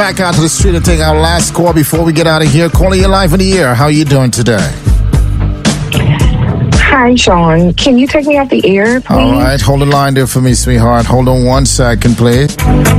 Back out to the street and take our last call before we get out of here. Calling you live in the air. How are you doing today? Hi, Sean. Can you take me off the air, please? All right. Hold the line there for me, sweetheart. Hold on 1 second, please.